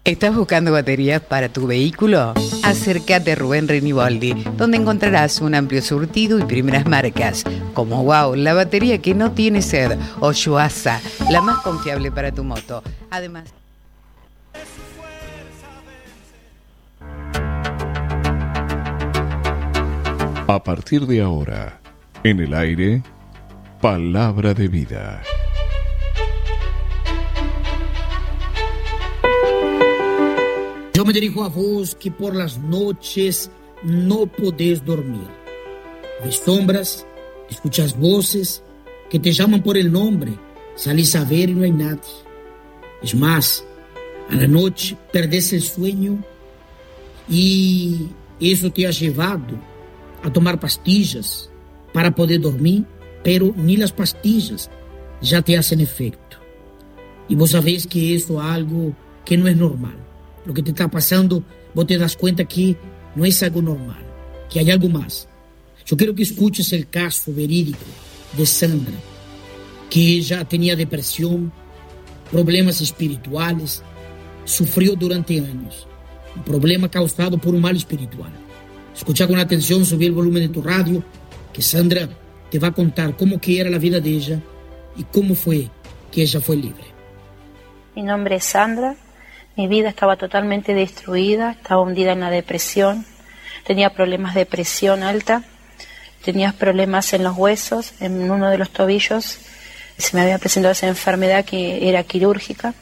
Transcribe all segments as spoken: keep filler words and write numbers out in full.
¿Estás buscando baterías para tu vehículo? Acércate a Rubén Reniboldi, donde encontrarás un amplio surtido y primeras marcas, como Wow, la batería que no tiene sed, o Yuasa, la más confiable para tu moto. Además... A partir de ahora, en el aire, Palabra de Vida. Yo me dirijo a vos que por las noches no podés dormir. Ves sombras, escuchas voces que te llaman por el nombre, salís a ver y no hay nadie. Es más, a la noche perdés el sueño y eso te ha llevado a tomar pastillas para poder dormir, pero ni las pastillas ya te hacen efecto. Y vos sabés que eso es algo que no es normal. Lo que te está pasando, vos te das cuenta que no es algo normal, que hay algo más. Yo quiero que escuches el caso verídico de Sandra, que ella tenía depresión, problemas espirituales, sufrió durante años, un problema causado por un mal espiritual. Escucha con atención, subí el volumen de tu radio, que Sandra te va a contar cómo que era la vida de ella y cómo fue que ella fue libre. Mi nombre es Sandra. Mi vida estaba totalmente destruida, estaba hundida en la depresión, tenía problemas de presión alta, tenía problemas en los huesos, en uno de los tobillos, se me había presentado esa enfermedad que era quirúrgica.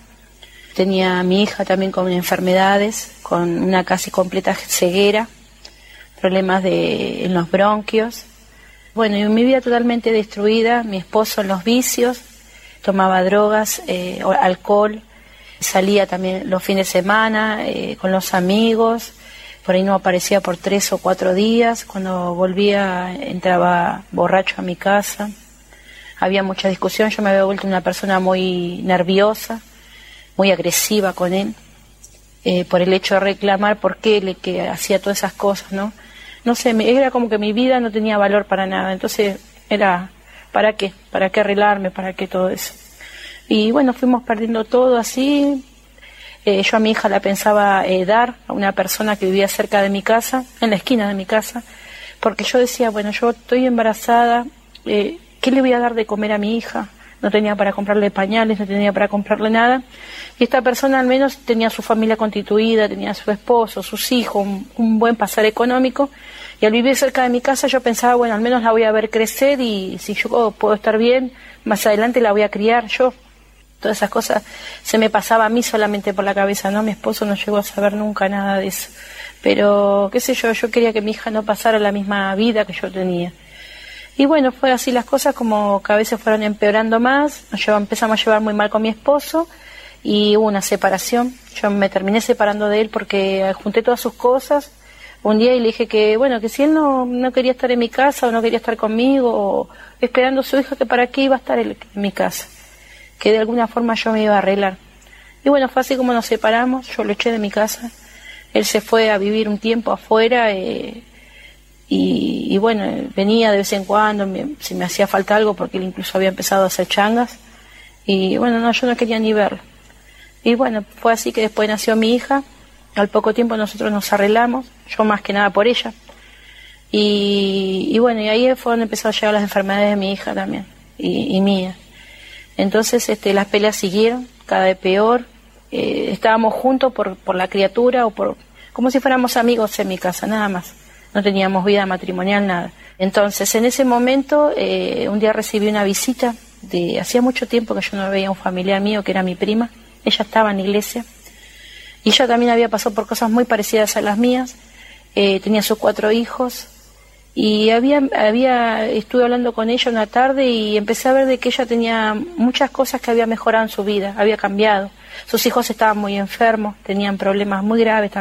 Tenía a mi hija también con enfermedades, con una casi completa ceguera, problemas de, en los bronquios. Bueno, y mi vida totalmente destruida, mi esposo en los vicios, tomaba drogas, eh, alcohol. Salía también los fines de semana eh, con los amigos, por ahí no aparecía por tres o cuatro días, cuando volvía entraba borracho a mi casa, había mucha discusión, yo me había vuelto una persona muy nerviosa, muy agresiva con él, eh, por el hecho de reclamar por qué le que hacía todas esas cosas, ¿no? No sé, me, era como que mi vida no tenía valor para nada, entonces era, ¿para qué? ¿Para qué arreglarme? ¿Para qué todo eso? Y bueno, fuimos perdiendo todo así. Eh, yo a mi hija la pensaba eh, dar a una persona que vivía cerca de mi casa, en la esquina de mi casa, porque yo decía, bueno, yo estoy embarazada, eh, ¿qué le voy a dar de comer a mi hija? No tenía para comprarle pañales, no tenía para comprarle nada. Y esta persona al menos tenía su familia constituida, tenía su esposo, sus hijos, un, un buen pasar económico. Y al vivir cerca de mi casa yo pensaba, bueno, al menos la voy a ver crecer y si yo puedo estar bien, más adelante la voy a criar yo. Todas esas cosas se me pasaba a mí solamente por la cabeza, ¿no? Mi esposo no llegó a saber nunca nada de eso. Pero, qué sé yo, yo quería que mi hija no pasara la misma vida que yo tenía. Y bueno, fue así las cosas, como que a veces fueron empeorando más. Nos llevamos, empezamos a llevar muy mal con mi esposo y hubo una separación. Yo me terminé separando de él porque junté todas sus cosas un día y le dije que, bueno, que si él no, no quería estar en mi casa o no quería estar conmigo o esperando a su hija, que para qué iba a estar él en mi casa, que de alguna forma yo me iba a arreglar. Y bueno, fue así como nos separamos, yo lo eché de mi casa, él se fue a vivir un tiempo afuera, eh, y, y bueno, venía de vez en cuando, me, si me hacía falta algo, porque él incluso había empezado a hacer changas, y bueno, no, yo no quería ni verlo. Y bueno, fue así que después nació mi hija, al poco tiempo nosotros nos arreglamos, yo más que nada por ella, y, y bueno, y ahí fue donde empezó a llegar las enfermedades de mi hija también, y, y mía. Entonces este, las peleas siguieron, cada vez peor, eh, estábamos juntos por, por la criatura, o por como si fuéramos amigos en mi casa, nada más, no teníamos vida matrimonial, nada. Entonces en ese momento, eh, un día recibí una visita, de hacía mucho tiempo que yo no veía a un familiar mío, que era mi prima, ella estaba en la iglesia, y ella también había pasado por cosas muy parecidas a las mías, eh, tenía sus cuatro hijos, y había, había, estuve hablando con ella una tarde y empecé a ver de que ella tenía muchas cosas que había mejorado en su vida, había cambiado. Sus hijos estaban muy enfermos, tenían problemas muy graves también.